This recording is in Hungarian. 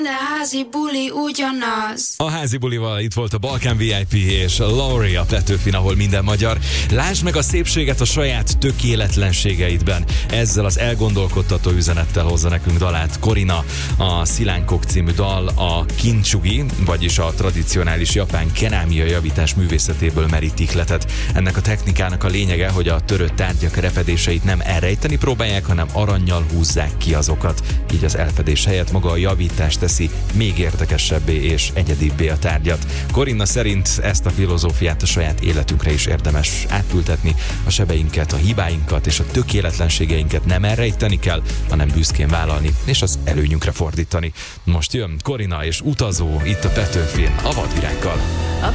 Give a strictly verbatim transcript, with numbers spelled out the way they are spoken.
De házi buli ugyanaz. A házi bulival itt volt a Balkán vé i pé és Laurie a Petőfin, ahol minden magyar. Lásd meg a szépséget a saját tökéletlenségeidben. Ezzel az elgondolkodtató üzenettel hozza nekünk dalát Korina. A Szilánkok című dal a kintsugi, vagyis a tradicionális japán kerámia javítás művészetéből merít ihletet. Ennek a technikának a lényege, hogy a törött tárgyak repedéseit nem elrejteni próbálják, hanem arannyal húzzák ki azokat. Így az elfedés helyett maga a javítás teszi még érdekesebbé és egyedibbé a tárgyat. Korina szerint ezt a filozófiát a saját életünkre is érdemes átültetni. A sebeinket, a hibáinkat és a tökéletlenségeinket nem elrejteni kell, hanem büszkén vállalni és az előnyünkre fordítani. Most jön Korina és Utazó itt a Petőfin a Vadvirággal.